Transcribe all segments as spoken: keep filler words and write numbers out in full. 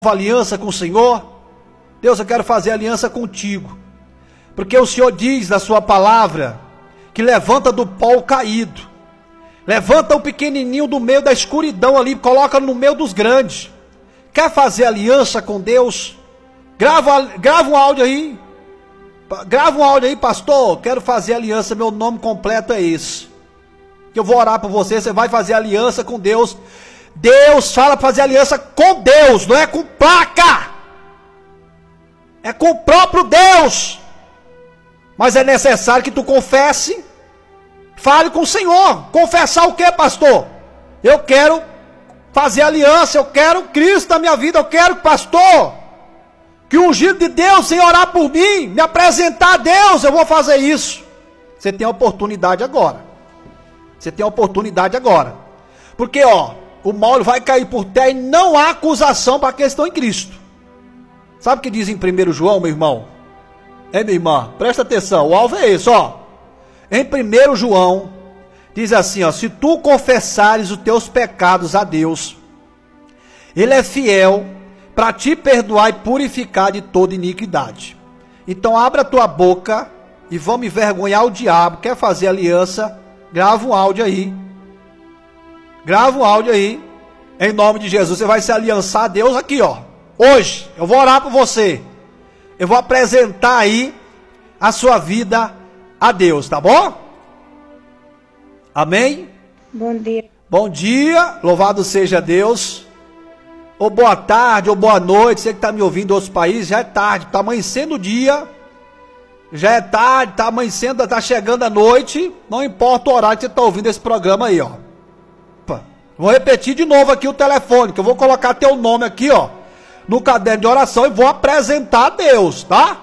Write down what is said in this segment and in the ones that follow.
aliança com o Senhor? Deus, eu quero fazer aliança contigo, porque o Senhor diz na sua palavra, que levanta do pó o caído, levanta o pequenininho do meio da escuridão ali, coloca no meio dos grandes. Quer fazer aliança com Deus? Grava, grava um áudio aí, grava um áudio aí, pastor, quero fazer aliança, meu nome completo é esse, que eu vou orar por você, você vai fazer aliança com Deus. Deus fala para fazer aliança com Deus, não é com placa, é com o próprio Deus. Mas é necessário que tu confesse, fale com o Senhor. Confessar o que, pastor? Eu quero fazer aliança, eu quero Cristo na minha vida, eu quero, pastor, que o ungido de Deus, sem orar por mim, me apresentar a Deus, eu vou fazer isso. Você tem a oportunidade agora, você tem a oportunidade agora, porque ó, o mal vai cair por terra e não há acusação para quem estão em Cristo. Sabe o que diz em primeiro João, meu irmão? É, minha irmã, presta atenção, o alvo é esse, ó. Em primeiro João, diz assim, ó, se tu confessares os teus pecados a Deus, Ele é fiel para te perdoar e purificar de toda iniquidade. Então abra a tua boca e vamos envergonhar o diabo. Quer fazer aliança? Grava um áudio aí. Grava um áudio aí, em nome de Jesus. Você vai se aliançar a Deus aqui, ó. Hoje, eu vou orar por você. Eu vou apresentar aí a sua vida a Deus, tá bom? Amém? Bom dia. Bom dia, louvado seja Deus. Ou boa tarde, ou boa noite. Você que está me ouvindo em outros países, já é tarde, está amanhecendo o dia. Já é tarde, está amanhecendo, está chegando a noite. Não importa o horário que você está ouvindo esse programa aí, ó. Vou repetir de novo aqui o telefone, que eu vou colocar teu nome aqui, ó, no caderno de oração e vou apresentar a Deus, tá?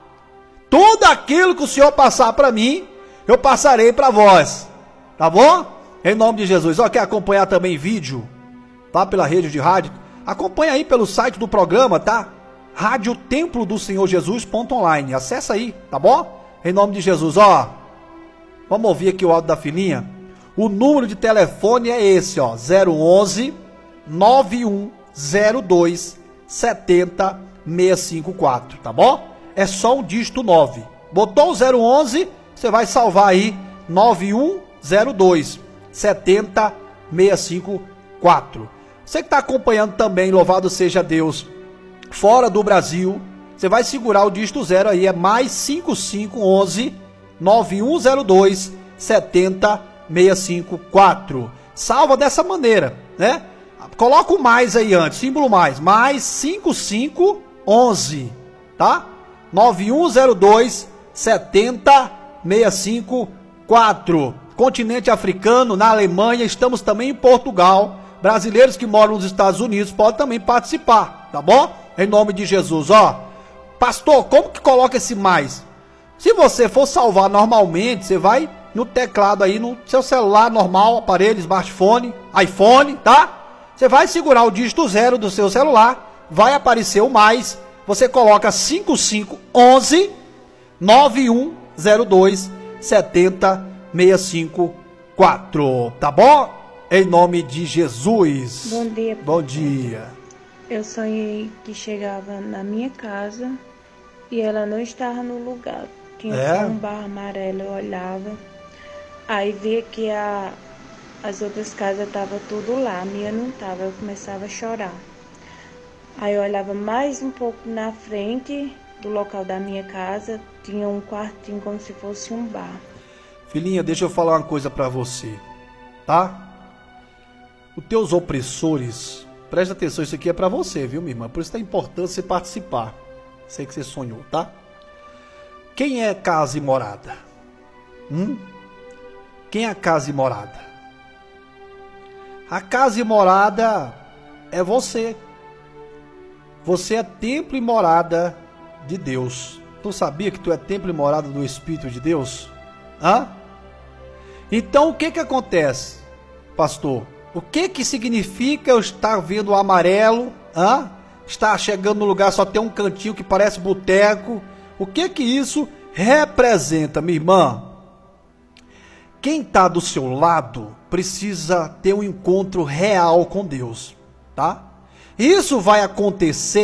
Tudo aquilo que o Senhor passar para mim, eu passarei para vós, tá bom? Em nome de Jesus. Ó, quer acompanhar também vídeo, tá? Pela rede de rádio, acompanha aí pelo site do programa, tá? Rádio Templo do Senhor Jesus ponto online, acessa aí, tá bom? Em nome de Jesus, ó, vamos ouvir aqui o áudio da filhinha. O número de telefone é esse, ó, zero onze, nove um zero dois, sete zero seis cinco quatro, tá bom? É só um dígito nove. Botou o zero onze, você vai salvar aí nove um zero dois, sete zero seis cinco quatro. Você que está acompanhando também, louvado seja Deus, fora do Brasil, você vai segurar o dígito zero aí, é mais cinco cinco onze, nove um zero dois, sete zero seis cinco quatro. Salva dessa maneira, né? Coloca o mais aí antes, símbolo mais, mais cinco cinco onze, tá? nove um zero dois, sete zero seis cinco quatro. Continente africano, na Alemanha, estamos também em Portugal. Brasileiros que moram nos Estados Unidos podem também participar, tá bom? Em nome de Jesus, ó. Pastor, como que coloca esse mais? Se você for salvar normalmente, você vai no teclado aí, no seu celular normal, aparelho, smartphone, iPhone, tá? Você vai segurar o dígito zero do seu celular, vai aparecer o mais, você coloca cinco cinco onze, nove um zero dois, sete zero seis cinco quatro, tá bom? Em nome de Jesus. Bom dia. Bom dia. Eu sonhei que chegava na minha casa e ela não estava no lugar. Tinha É? um barro amarelo, eu olhava. Aí via que a, as outras casas estavam tudo lá, a minha não estava, eu começava a chorar. Aí eu olhava mais um pouco na frente do local da minha casa, tinha um quartinho como se fosse um bar. Filhinha, deixa eu falar uma coisa pra você, tá? Os teus opressores, presta atenção, isso aqui é pra você, viu, minha irmã? Por isso tá importante você participar. Sei que você sonhou, tá? Quem é casa e morada? Hum? Quem é a casa e morada? A casa e morada é você. Você é templo e morada de Deus. Tu sabia que tu é templo e morada do Espírito de Deus? Hã? Então o que que acontece, pastor? O que que significa eu estar vendo o amarelo? Hã? Estar chegando no lugar só tem um cantinho que parece boteco? O que que isso representa, minha irmã? Quem está do seu lado precisa ter um encontro real com Deus, tá? Isso vai acontecer